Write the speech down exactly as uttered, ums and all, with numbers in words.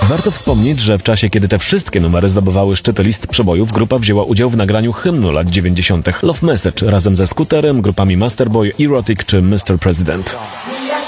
Warto wspomnieć, że w czasie, kiedy te wszystkie numery zdobywały szczyty list przebojów, grupa wzięła udział w nagraniu hymnu lat dziewięćdziesiątych Love Message razem ze Scooterem, grupami Masterboy, Erotic czy mister President.